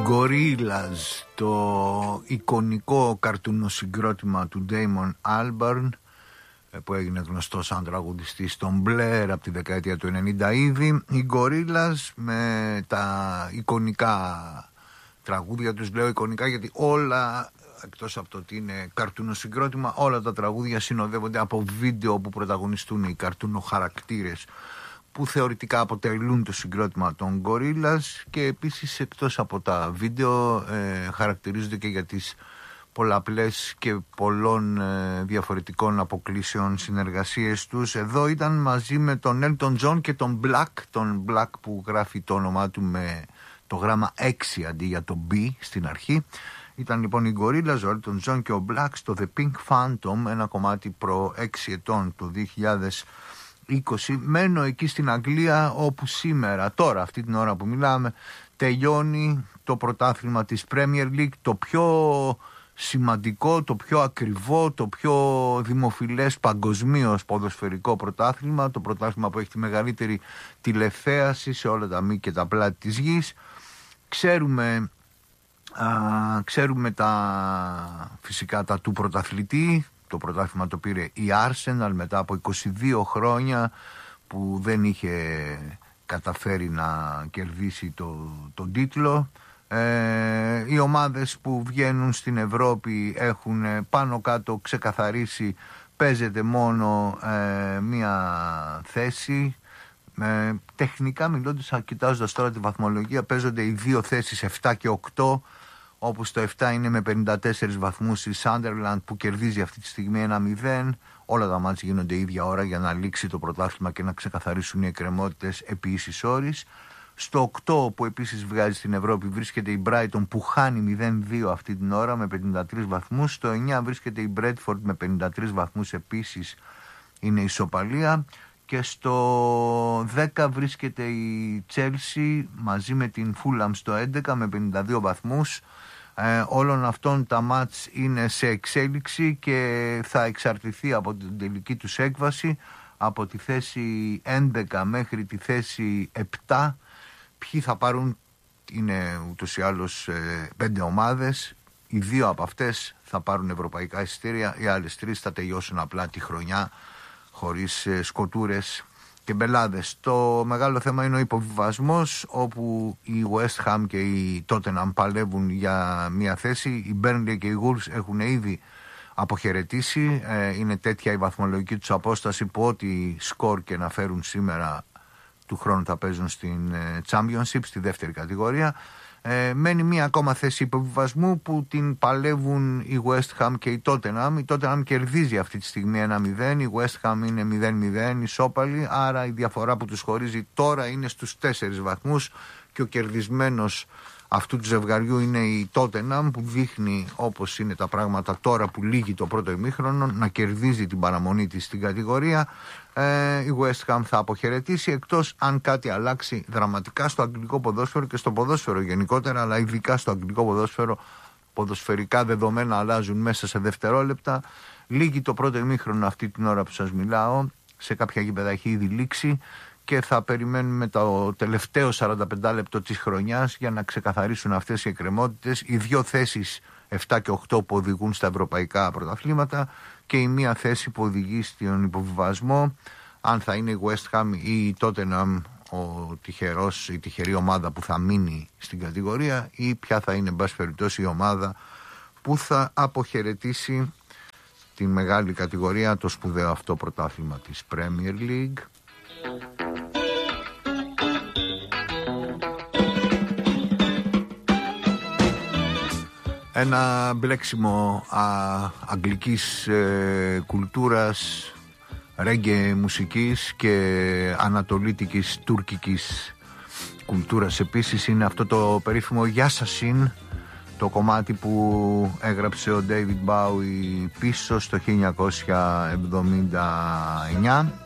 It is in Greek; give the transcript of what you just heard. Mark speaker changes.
Speaker 1: Gorillaz, το εικονικό καρτουνοσυγκρότημα του Damon Albarn, που έγινε γνωστό σαν τραγουδιστής στον Blair από τη δεκαετία του 90 ήδη. Οι Gorillaz με τα εικονικά τραγούδια τους, λέω εικονικά γιατί όλα, εκτός από το ότι είναι καρτουνοσυγκρότημα, όλα τα τραγούδια συνοδεύονται από βίντεο που πρωταγωνιστούν οι καρτουνοχαρακτήρες που θεωρητικά αποτελούν το συγκρότημα των Gorillaz, και επίσης εκτός από τα βίντεο χαρακτηρίζονται και για τις πολλαπλές και πολλών διαφορετικών αποκλήσεων συνεργασίες τους. Εδώ ήταν μαζί με τον Elton John και τον Black που γράφει το όνομά του με το γράμμα 6 αντί για το B στην αρχή. Ήταν λοιπόν οι Gorillaz, ο Elton John και ο Black στο The Pink Phantom, ένα κομμάτι προ 6 ετών του 2020. Μένω εκεί στην Αγγλία, όπου σήμερα, τώρα αυτή την ώρα που μιλάμε, τελειώνει το πρωτάθλημα της Premier League, το πιο σημαντικό, το πιο ακριβό, το πιο δημοφιλές παγκοσμίως ποδοσφαιρικό πρωτάθλημα, το πρωτάθλημα που έχει τη μεγαλύτερη τηλεθέαση σε όλα τα μήκη και τα πλάτη της γης. Ξέρουμε φυσικά τα του πρωταθλητή. Το πρωτάθλημα το πήρε η Arsenal μετά από 22 χρόνια που δεν είχε καταφέρει να κερδίσει τον τίτλο. Οι ομάδες που βγαίνουν στην Ευρώπη έχουν πάνω κάτω ξεκαθαρίσει, παίζεται μόνο μία θέση. Τεχνικά μιλώντας, κοιτάζοντας τώρα τη βαθμολογία, παίζονται οι δύο θέσεις 7 και 8, όπου στο 7 είναι με 54 βαθμούς η Sunderland που κερδίζει αυτή τη στιγμή 1-0. Όλα τα μάτς γίνονται ίδια ώρα για να λήξει το πρωτάθλημα και να ξεκαθαρίσουν οι εκκρεμότητες επί ίσης όρης. Στο 8 που επίσης βγάζει στην Ευρώπη βρίσκεται η Brighton που χάνει 0-2 αυτή την ώρα με 53 βαθμούς. Στο 9 βρίσκεται η Bradford με 53 βαθμούς, επίσης είναι ισοπαλία. Και στο 10 βρίσκεται η Chelsea μαζί με την Fulham στο 11 με 52 βαθμούς. Όλων αυτών τα μάτς είναι σε εξέλιξη και θα εξαρτηθεί από την τελική τους έκβαση, από τη θέση 11 μέχρι τη θέση 7. Ποιοι θα πάρουν, είναι ούτως ή άλλως 5 ομάδες. Οι 2 από αυτές θα πάρουν ευρωπαϊκά εισιτήρια, οι άλλες 3 θα τελειώσουν απλά τη χρονιά χωρίς σκοτούρες και μπελάδες. Το μεγάλο θέμα είναι ο υποβιβασμός, όπου η West Ham και η Tottenham παλεύουν για μια θέση. Οι Burnley και οι Wolves έχουν ήδη αποχαιρετήσει. Είναι τέτοια η βαθμολογική τους απόσταση που ό,τι σκορ και να φέρουν σήμερα του χρόνου θα παίζουν στην Championship, στη δεύτερη κατηγορία. Μένει μία ακόμα θέση υποβιβασμού που την παλεύουν η West Ham και η Tottenham. Η Tottenham κερδίζει αυτή τη στιγμή 1-0, η West Ham είναι 0-0, ισόπαλη, άρα η διαφορά που τους χωρίζει τώρα είναι στους 4 βαθμούς και ο κερδισμένος αυτού του ζευγαριού είναι η Tottenham, που δείχνει, όπως είναι τα πράγματα τώρα που λύγει το πρώτο ημίχρονο, να κερδίζει την παραμονή της στην κατηγορία. Η West Ham θα αποχαιρετήσει, εκτός αν κάτι αλλάξει δραματικά στο αγγλικό ποδόσφαιρο και στο ποδόσφαιρο γενικότερα, αλλά ειδικά στο αγγλικό ποδόσφαιρο. Ποδοσφαιρικά δεδομένα αλλάζουν μέσα σε δευτερόλεπτα. Λύγει το πρώτο ημίχρονο αυτή την ώρα που σας μιλάω, σε κάποια γήπεδα έχει ήδη λήξει και θα περιμένουμε το τελευταίο 45 λεπτό της χρονιάς για να ξεκαθαρίσουν αυτές οι εκκρεμότητες. Οι 2 θέσεις 7 και 8 που οδηγούν στα ευρωπαϊκά πρωταθλήματα και η μία θέση που οδηγεί στον υποβιβασμό, αν θα είναι η West Ham ή η Tottenham η τυχερή ομάδα που θα μείνει στην κατηγορία, ή ποια θα είναι εν πάση περιπτώσει η ομάδα που θα αποχαιρετήσει την μεγάλη κατηγορία, το σπουδαίο αυτό πρωτάθλημα της Premier League. Ένα μπλέξιμο αγγλικής κουλτούρας, ρέγγε μουσικής και ανατολίτικης τουρκικής κουλτούρας επίσης είναι αυτό το περίφημο Yasasin, το κομμάτι που έγραψε ο David Bowie πίσω στο 1979.